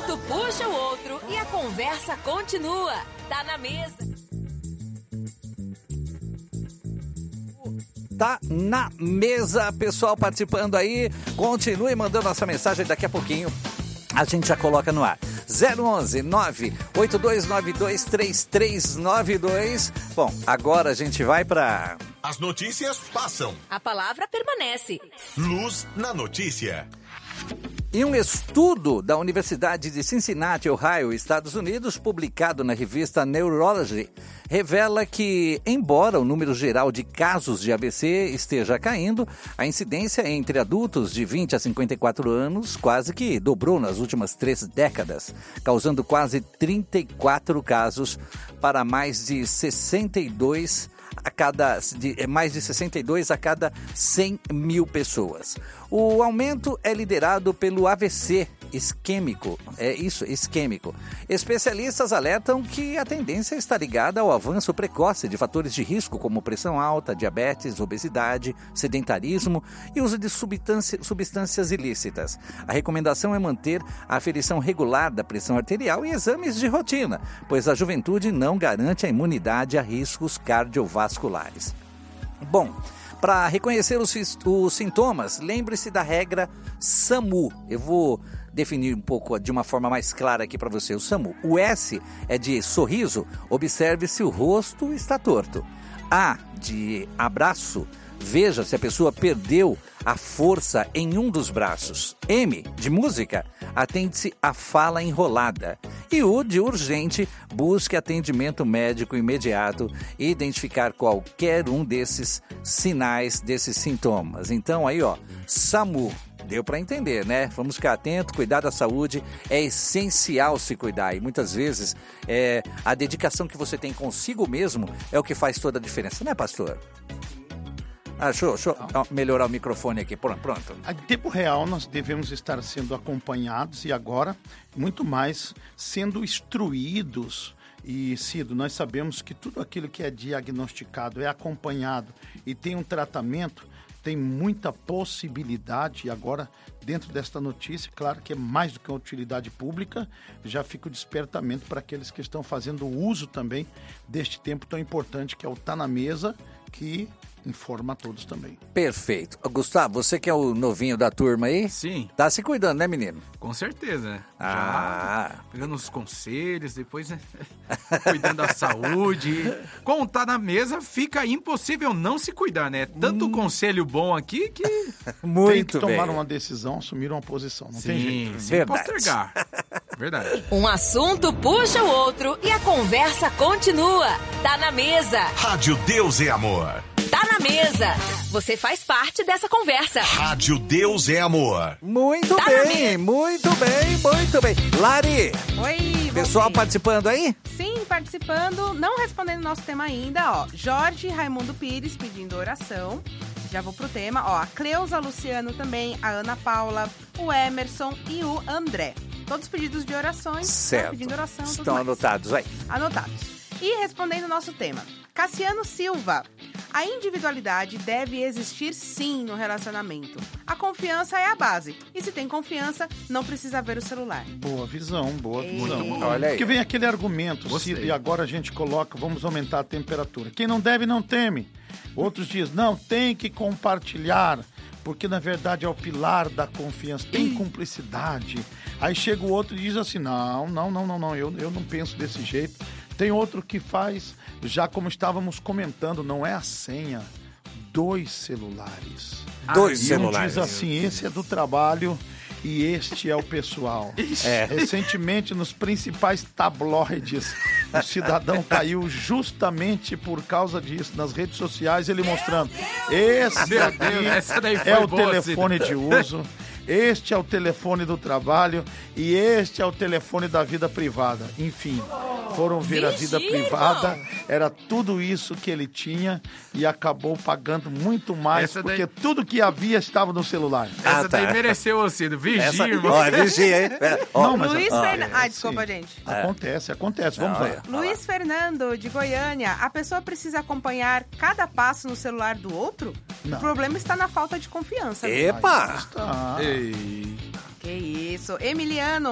assunto puxa o outro e a conversa continua. Tá na mesa. Tá na mesa, pessoal participando aí. Continue mandando nossa mensagem, daqui a pouquinho a gente já coloca no ar. 011 98292 3392. Bom, agora a gente vai para... As notícias passam. A palavra permanece. Luz na notícia. E um estudo da Universidade de Cincinnati, Ohio, Estados Unidos, publicado na revista Neurology, revela que, embora o número geral de casos de AVC esteja caindo, a incidência entre adultos de 20 a 54 anos quase que dobrou nas últimas 3 décadas, causando quase 34 casos para mais de 62 a cada 100 mil pessoas. O aumento é liderado pelo AVC isquêmico. Isquêmico. Especialistas alertam que a tendência está ligada ao avanço precoce de fatores de risco como pressão alta, diabetes, obesidade, sedentarismo e uso de substâncias ilícitas. A recomendação é manter a aferição regular da pressão arterial e exames de rotina, pois a juventude não garante a imunidade a riscos cardiovasculares. Bom, para reconhecer os sintomas, lembre-se da regra SAMU. Eu vou definir um pouco de uma forma mais clara aqui para você. O SAMU. O S é de sorriso, observe se o rosto está torto. A de abraço, veja se a pessoa perdeu a força em um dos braços. M de música, atente-se à fala enrolada. E U de urgente, busque atendimento médico imediato e identificar qualquer um desses sinais, desses sintomas. Então aí, SAMU. Deu para entender, né? Vamos ficar atentos, cuidar da saúde, é essencial se cuidar. E muitas vezes a dedicação que você tem consigo mesmo é o que faz toda a diferença, né, pastor? Deixa eu melhorar o microfone aqui, pronto. Em tempo real, nós devemos estar sendo acompanhados e agora, muito mais, sendo instruídos. E, Cido, nós sabemos que tudo aquilo que é diagnosticado, é acompanhado e tem um tratamento, tem muita possibilidade. E agora, dentro desta notícia, claro que é mais do que uma utilidade pública, já fica o despertamento para aqueles que estão fazendo uso também deste tempo tão importante que é o Tá na Mesa, que informa a todos também. Perfeito. Gustavo, você que é o novinho da turma aí? Sim. Tá se cuidando, né, menino? Com certeza, né? Já pegando os conselhos, depois, né? Cuidando da saúde. Com Tá na Mesa, fica impossível não se cuidar, né? Tanto conselho bom aqui que... Tem que tomar uma decisão, assumir uma posição. Não tem jeito. Sem postergar. Verdade. Um assunto puxa o outro e a conversa continua. Tá na mesa. Rádio Deus é Amor. Tá na mesa. Você faz parte dessa conversa. Rádio Deus é Amor. Muito bem. Lari. Oi, pessoal participando aí? Sim, participando. Não respondendo nosso tema ainda, Jorge Raimundo Pires pedindo oração. Já vou pro tema, a Cleusa Luciano também, a Ana Paula, o Emerson e o André. Todos pedidos de orações. Certo. Pedindo oração. Estão anotados, vai. Anotados. E respondendo o nosso tema, Cassiano Silva. A individualidade deve existir sim no relacionamento. A confiança é a base. E se tem confiança, não precisa ver o celular. Boa visão. Muito bom. Olha aí. Porque vem aquele argumento, Cido, e agora a gente coloca, vamos aumentar a temperatura. Quem não deve, não teme. Outros dizem, não, tem que compartilhar, porque na verdade é o pilar da confiança, tem cumplicidade. Aí chega o outro e diz assim, não, eu não penso desse jeito. Tem outro que faz, já como estávamos comentando, não é a senha, 2 celulares. 2 e celulares. Um diz assim, esse é do trabalho e este é o pessoal. Recentemente, nos principais tabloides, o cidadão caiu justamente por causa disso, nas redes sociais, ele mostrando, esse aqui é o telefone de uso. Este é o telefone do trabalho e este é o telefone da vida privada. Enfim, foram ver a vida privada, era tudo isso que ele tinha e acabou pagando muito mais, porque tudo que havia estava no celular. Essa daí mereceu o Cido. Vigia, irmão. Vigia, hein? Luiz Fernando... desculpa, gente. Acontece. Vamos lá. Luiz Fernando, de Goiânia. A pessoa precisa acompanhar cada passo no celular do outro? Não. O problema está na falta de confiança. Epa! Está. Que isso. Emiliano,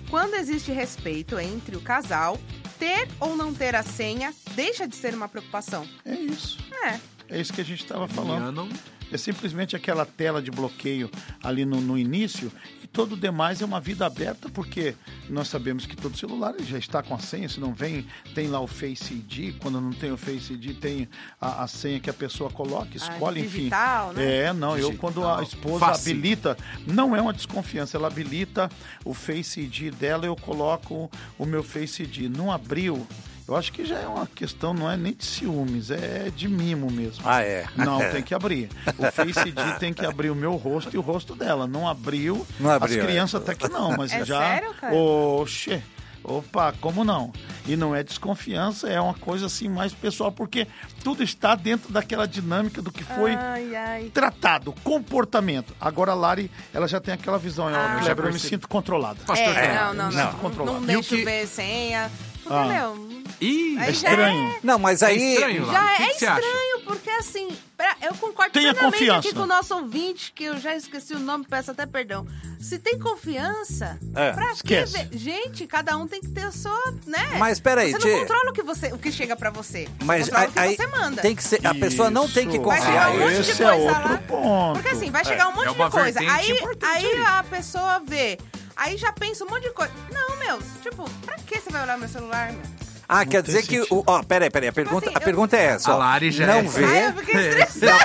quando existe respeito entre o casal, ter ou não ter a senha deixa de ser uma preocupação. É isso. É. É isso que a gente estava falando. Eu não- É simplesmente aquela tela de bloqueio ali no início e todo o demais é uma vida aberta, porque nós sabemos que todo celular já está com a senha, se não vem, tem lá o Face ID, quando não tem o Face ID tem a senha que a pessoa coloca, escolhe, enfim. Digital, né? Eu quando a esposa Fácil. habilita, não é uma desconfiança, ela habilita o Face ID dela, eu coloco o meu Face ID. Não abriu, eu acho que já é uma questão, não é nem de ciúmes, é de mimo mesmo. Ah, é? Não, tem que abrir. O Face ID tem que abrir o meu rosto e o rosto dela. Não abriu. Não abriu, As crianças até que não, mas É já... sério, cara? Oxê. Opa, como não? E não é desconfiança, é uma coisa assim mais pessoal, porque tudo está dentro daquela dinâmica do que foi Ai. tratado, comportamento. Agora a Lari, ela já tem aquela visão, Ah. Kleber, eu me percebi. sinto controlada. Pastor Kleber. Não. Não. Controlado. Não E o deixa que- ver senha. Porque, Ah. Ih, Aí É já estranho. Não, mas é aí... estranho, Lari. Já O que é que você acha? estranho, porque assim, eu concordo Tenha plenamente confiança. aqui com o nosso ouvinte, que eu já esqueci o nome, peço até perdão. Se tem confiança, pra esquece. que ver? Gente, cada um tem que ter a sua, né? Mas peraí, Você Tchê. não controla o que chega pra você. Mas controla o que aí você manda. tem que ser, a pessoa não tem que Isso. Vai chegar confiar. um monte de Esse é coisa outro lá. ponto. Porque assim, vai chegar um monte uma de coisa. vertente Aí importante aí. a pessoa vê. Aí já pensa um monte de coisa. Não, meu, tipo, pra que você vai olhar meu celular, meu? Ah, quer tem dizer que... sentido. Ó, peraí, a pergunta, assim, a pergunta é essa, A ó. Lari já não é- vê... Ai, eu fiquei estressada.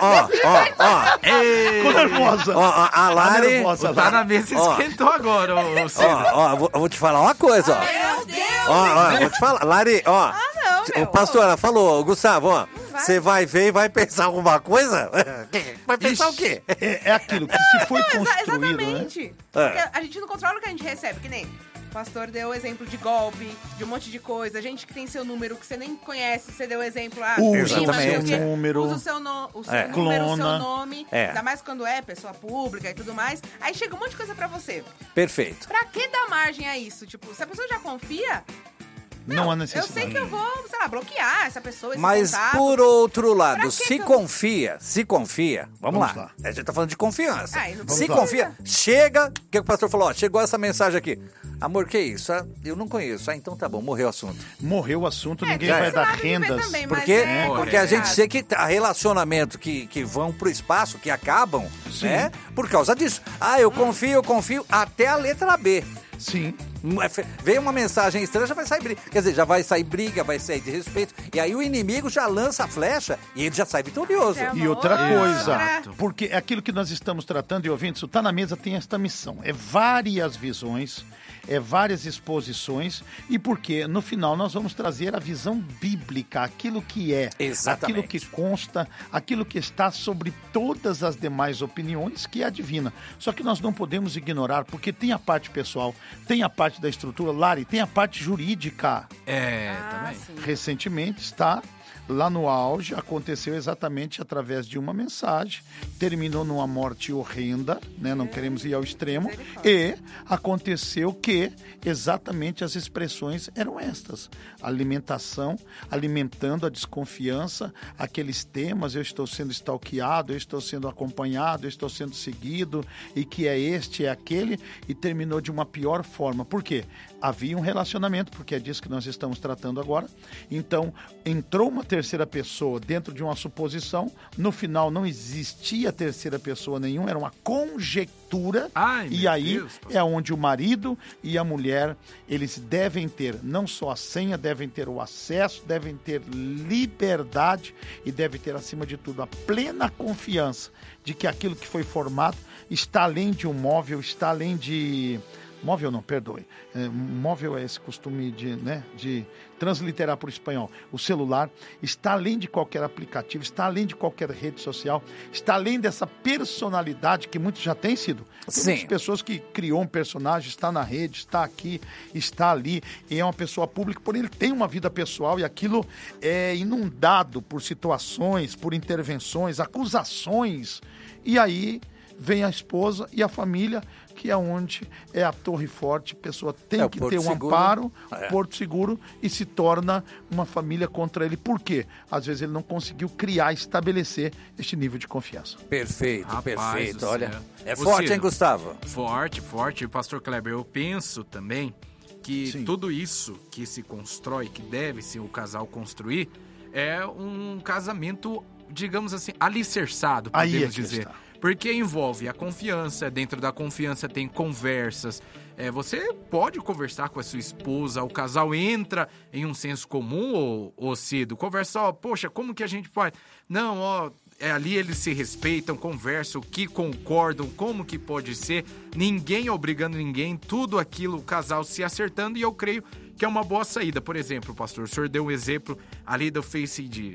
Ó, Ficou nervosa. a Lari... nervosa, Tá na mesa Ó. esquentou agora, ô Ciro. eu vou te falar uma coisa, ó. Meu Deus! Ó, eu vou te falar. Lari, ó. não, meu. O pastor, ela falou, Gustavo, ó. vai. Você vai ver e vai pensar alguma coisa? Vai pensar o quê? É aquilo que se foi Não, construído, né? exatamente. Porque a gente não controla o que a gente recebe, que nem o pastor deu o exemplo de golpe, de um monte de coisa, gente que tem seu número que você nem conhece, você deu o exemplo, Usa prima, o não sei seu quê. número. Usa o seu, o seu É. número, o seu Clona. nome, ainda mais quando é pessoa pública e tudo mais, aí chega um monte de coisa pra você. Perfeito. Pra que dar margem a isso? Tipo, se a pessoa já confia, Não há eu necessidade. sei que eu vou, sei lá, bloquear essa pessoa, esse Mas contato. por outro lado, Pra que se que eu- confia, vamos Vamos lá. lá. A gente tá falando de confiança. Ai, não Se precisa. confia, chega, o que o pastor falou? Ó, chegou essa mensagem aqui. Amor, que isso? Ah, eu não conheço. Ah, então tá bom, morreu o assunto. Morreu o assunto, ninguém tem vai esse dar lado de ver rendas. também, mas Porque, é porque a gente complicado. sei que há relacionamento que vão pro espaço, que acabam, né? Por causa disso. Ah, eu confio até a letra B. Sim. Veio uma mensagem estranha, já vai sair briga. Quer dizer, já vai sair briga, vai sair de respeito. E aí o inimigo já lança a flecha e ele já sai vitorioso. É. E outra coisa, Exato. porque é aquilo que nós estamos tratando, e ouvintes, o Tá Na Mesa tem esta missão. É várias visões, é várias exposições, e porque no final nós vamos trazer a visão bíblica, aquilo que é, Exatamente. aquilo que consta, aquilo que está sobre todas as demais opiniões, que é a divina. Só que nós não podemos ignorar, porque tem a parte pessoal, tem a parte da estrutura, Lari, tem a parte jurídica. É, Ah, também. sim. Recentemente está lá no auge, aconteceu exatamente através de uma mensagem, terminou numa morte horrenda, né? Não queremos ir ao extremo, e aconteceu que exatamente as expressões eram estas: alimentação, alimentando a desconfiança, aqueles temas, eu estou sendo stalkeado, eu estou sendo acompanhado, eu estou sendo seguido, e que é este, é aquele, e terminou de uma pior forma. Por quê? Havia um relacionamento, porque é disso que nós estamos tratando agora. Então, entrou uma terceira pessoa dentro de uma suposição. No final, não existia terceira pessoa nenhuma, era uma conjectura. Ai, E meu aí Deus, pastor. é onde o marido e a mulher, eles devem ter não só a senha, devem ter o acesso, devem ter liberdade e devem ter, acima de tudo, a plena confiança de que aquilo que foi formado está além de um móvel, está além de... Móvel não, perdoe. Móvel é esse costume de transliterar para o espanhol. O celular está além de qualquer aplicativo, está além de qualquer rede social, está além dessa personalidade que muitos já têm sido. Tem Sim. muitas pessoas que criou um personagem, está na rede, está aqui, está ali, e é uma pessoa pública, porém ele tem uma vida pessoal e aquilo é inundado por situações, por intervenções, acusações. E aí vem a esposa e a família, que é onde é a torre forte, a pessoa tem É o que porto ter um seguro. amparo, É. porto seguro, e se torna uma família contra ele. Por quê? Às vezes ele não conseguiu criar, estabelecer este nível de confiança. Perfeito, Rapaz perfeito. do Olha, céu. é Ô, forte, Ciro. hein, Gustavo? Forte, forte. Pastor Kleber, eu penso também que Sim. tudo isso que se constrói, que deve ser o casal construir, é um casamento, digamos assim, alicerçado, Aí podemos é que dizer. está. Porque envolve a confiança, dentro da confiança tem conversas. Você pode conversar com a sua esposa, o casal entra em um senso comum, ô Cido, conversa, poxa, como que a gente pode... Não, ali eles se respeitam, conversam, o que concordam, como que pode ser, ninguém obrigando ninguém, tudo aquilo, o casal se acertando, e eu creio que é uma boa saída. Por exemplo, pastor, o senhor deu um exemplo ali do Face ID.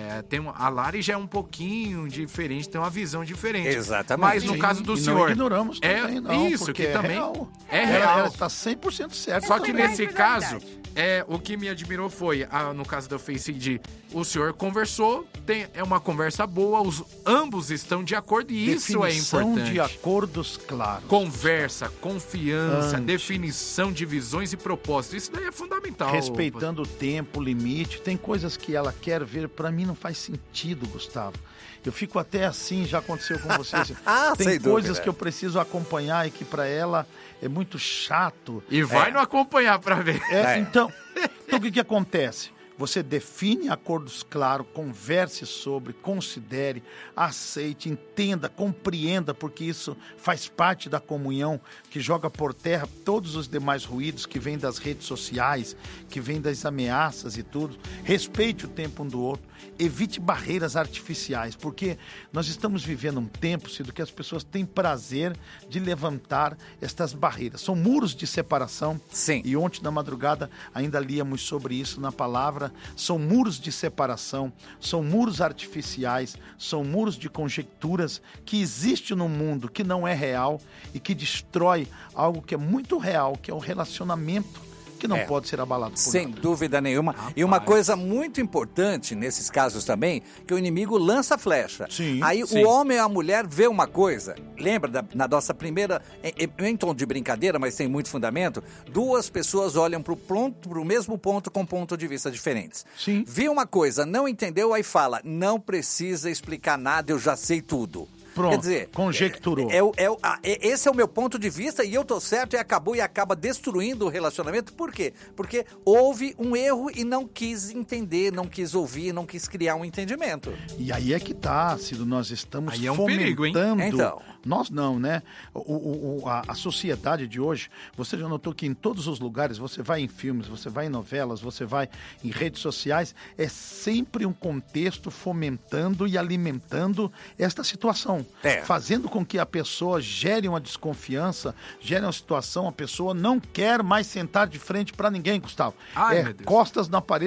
A Lari já é um pouquinho diferente, tem uma visão diferente. Exatamente. Mas no Sim, caso do e senhor... não ignoramos também, não, isso, porque que é também real. é real. Ela está 100% certa. Só que sobre a nesse caso, individualidade. o que me admirou foi, no caso do Face ID, o senhor conversou, é uma conversa boa, ambos estão de acordo e isso é Definição importante. de acordos claros. Conversa, confiança, Antes. definição de visões e propósitos, isso daí é fundamental. Respeitando o tempo, o limite. Tem coisas que ela quer ver, pra mim não faz sentido, Gustavo. Eu fico até assim, já aconteceu com você. Assim. Sem Tem coisas dúvida. que eu preciso acompanhar e que pra ela é muito chato. E vai não acompanhar pra ver. Então o que acontece? Você define acordos claros, converse sobre, considere, aceite, entenda, compreenda, porque isso faz parte da comunhão que joga por terra todos os demais ruídos que vêm das redes sociais, que vêm das ameaças e tudo. Respeite o tempo um do outro, evite barreiras artificiais, porque nós estamos vivendo um tempo, Cido, que as pessoas têm prazer de levantar estas barreiras. São muros de separação. Sim. E ontem na madrugada ainda líamos sobre isso na palavra. São muros de separação, são muros artificiais, são muros de conjecturas que existem no mundo que não é real e que destrói algo que é muito real, que é o relacionamento, que não pode ser abalado por Sem nada. dúvida nenhuma. E uma coisa muito importante nesses casos também, que o inimigo lança flecha. Sim, Aí sim. o homem e a mulher vê uma coisa, lembra na nossa primeira, em tom de brincadeira, mas tem muito fundamento, duas pessoas olham para o mesmo ponto com ponto de vista diferentes. Sim. Vê uma coisa, não entendeu, aí fala, não precisa explicar nada, eu já sei tudo. Pronto, Quer dizer, conjecturou. esse é o meu ponto de vista e eu tô certo e acaba destruindo o relacionamento. Por quê? Porque houve um erro e não quis entender, não quis ouvir, não quis criar um entendimento. E aí é que tá, Cido, nós estamos Aí é um fomentando... perigo, hein? Então. Nós não, né? A sociedade de hoje, você já notou que em todos os lugares, você vai em filmes, você vai em novelas, você vai em redes sociais, é sempre um contexto fomentando e alimentando esta situação. Fazendo com que a pessoa gere uma desconfiança, gere uma situação, a pessoa não quer mais sentar de frente para ninguém, Gustavo. Ai, meu Deus. Costas na parede.